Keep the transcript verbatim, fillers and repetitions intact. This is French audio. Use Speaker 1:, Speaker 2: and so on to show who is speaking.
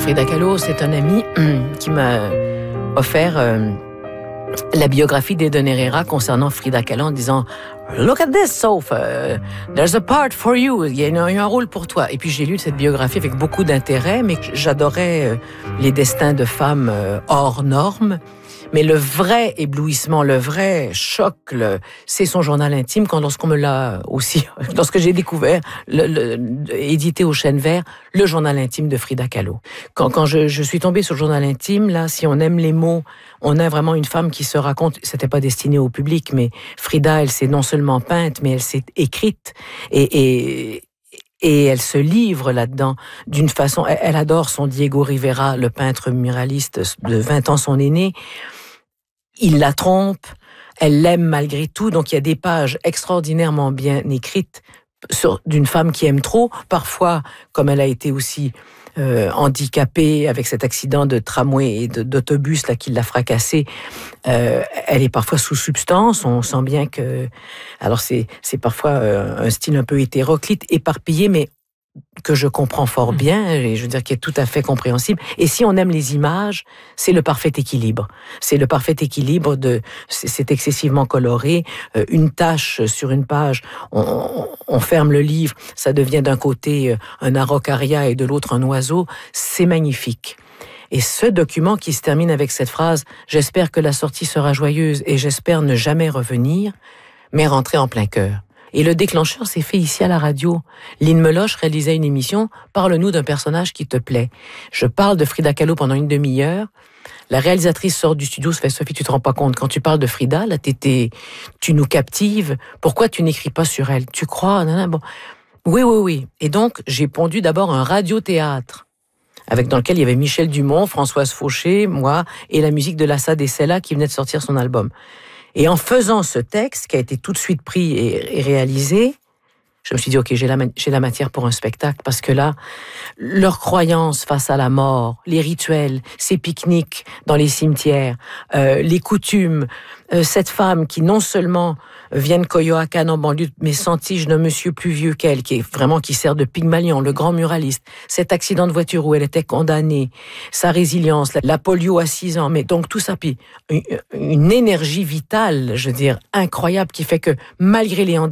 Speaker 1: Frida Kahlo, c'est un ami qui m'a offert euh, la biographie d'Eden Herrera concernant Frida Kahlo en disant « Look at this, Soph, uh, there's a part for you, il y, a une, il y a un rôle pour toi ». Et puis j'ai lu cette biographie avec beaucoup d'intérêt, mais j'adorais euh, les destins de femmes euh, hors normes. Mais le vrai éblouissement, le vrai choc, le, c'est son journal intime. Quand lorsqu'on me l'a aussi, lorsque j'ai découvert, le, le, édité au Chêne Vert, le journal intime de Frida Kahlo. Quand, quand je, je suis tombée sur le journal intime, là, si on aime les mots, on a vraiment une femme qui se raconte. C'était pas destiné au public, mais Frida, elle s'est non seulement peinte, mais elle s'est écrite et, et Et elle se livre là-dedans d'une façon. Elle, elle adore son Diego Rivera, le peintre muraliste de vingt ans, son aîné. Il la trompe, elle l'aime malgré tout, donc il y a des pages extraordinairement bien écrites sur, d'une femme qui aime trop. Parfois, comme elle a été aussi euh, handicapée avec cet accident de tramway et de, d'autobus là qui l'a fracassée, euh, elle est parfois sous substance. On sent bien que, alors c'est c'est parfois euh, un style un peu hétéroclite, éparpillé, mais que je comprends fort bien, et je veux dire qui est tout à fait compréhensible. Et si on aime les images, c'est le parfait équilibre. C'est le parfait équilibre de, c'est, c'est excessivement coloré, euh, une tache sur une page, on, on, on ferme le livre, ça devient d'un côté un araucaria et de l'autre un oiseau, c'est magnifique. Et ce document qui se termine avec cette phrase « J'espère que la sortie sera joyeuse et j'espère ne jamais revenir », m'est rentré en plein cœur. Et le déclencheur s'est fait ici à la radio. Lynn Meloche réalisait une émission « Parle-nous d'un personnage qui te plaît ». Je parle de Frida Kahlo pendant une demi-heure. La réalisatrice sort du studio, se fait « Sophie, tu te rends pas compte, quand tu parles de Frida, là, t'étais, tu nous captives. Pourquoi tu n'écris pas sur elle? Tu crois? » Bon. Oui, oui, oui. Et donc, j'ai pondu d'abord un radiothéâtre, avec dans lequel il y avait Michel Dumont, Françoise Fauché, moi, et la musique de Lassa Dessella qui venait de sortir son album. Et en faisant ce texte, qui a été tout de suite pris et, et réalisé, je me suis dit, OK, j'ai la, j'ai la matière pour un spectacle, parce que là, leur croyance face à la mort, les rituels, ces pique-niques dans les cimetières, euh, les coutumes, euh, cette femme qui non seulement vient de Coyoacán en banlieue, mais sentige d'un monsieur plus vieux qu'elle, qui est vraiment, qui sert de Pygmalion, le grand muraliste, cet accident de voiture où elle était condamnée, sa résilience, la, la polio à six ans, mais donc tout ça, puis une, une énergie vitale, je veux dire, incroyable, qui fait que malgré les handicaps,